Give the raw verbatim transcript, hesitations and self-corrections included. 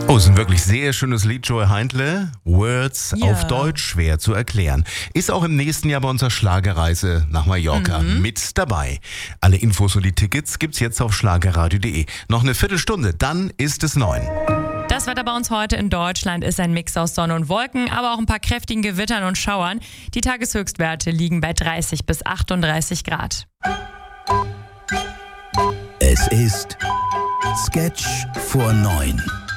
Oh, ist ein wirklich sehr schönes Lied, Joey Heindle. Words Ja. auf Deutsch schwer zu erklären. Ist auch im nächsten Jahr bei unserer Schlagerreise nach Mallorca Mhm. mit dabei. Alle Infos und die Tickets gibt's jetzt auf schlagerradio punkt de. Noch eine Viertelstunde, dann ist es neun. Das Wetter bei uns heute in Deutschland ist ein Mix aus Sonne und Wolken, aber auch ein paar kräftigen Gewittern und Schauern. Die Tageshöchstwerte liegen bei dreißig bis achtunddreißig Grad. Es ist Sketch vor neun.